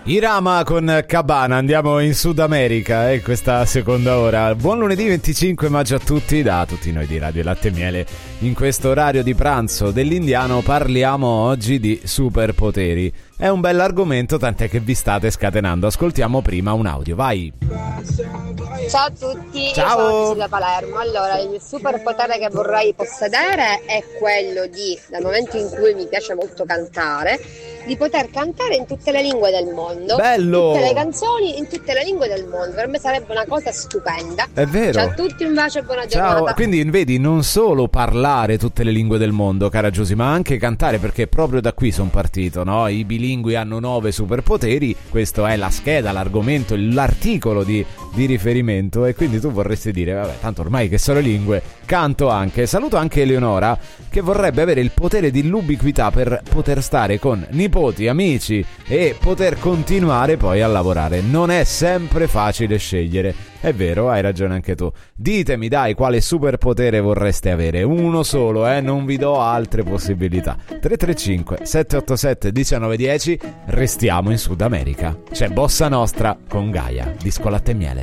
Irama con Cabana, andiamo in Sud America questa seconda ora. Buon lunedì 25 maggio a tutti, da tutti noi di Radio Latte e Miele. In questo orario di pranzo dell'Indiano parliamo oggi di superpoteri. È un bell'argomento, tant'è che vi state scatenando. Ascoltiamo prima un audio, vai. Ciao a tutti, ciao. Io sono da Palermo. Allora, il superpotere che vorrei possedere è quello di, dal momento in cui mi piace molto cantare, di poter cantare in tutte le lingue del mondo. Bello! Tutte le canzoni in tutte le lingue del mondo. Per me sarebbe una cosa stupenda. È vero. Ciao a tutti, un bacio e buona giornata. Ciao, quindi vedi, non solo parlare tutte le lingue del mondo, cara Giusy, ma anche cantare, perché proprio da qui sono partito, no? I bilingui hanno 9 superpoteri, questo è la scheda, l'argomento, l'articolo di riferimento, e quindi tu vorresti dire, vabbè, tanto ormai che so le lingue, canto anche. Saluto anche Eleonora, che vorrebbe avere il potere di l'ubiquità per poter stare con nipoti, amici e poter continuare poi a lavorare. Non è sempre facile scegliere. È vero, hai ragione anche tu. Ditemi dai quale superpotere vorreste avere. Uno solo, non vi do altre possibilità. 335 787 1910. Restiamo in Sud America. C'è Bossa Nostra con Gaia, disco Latte e Miele.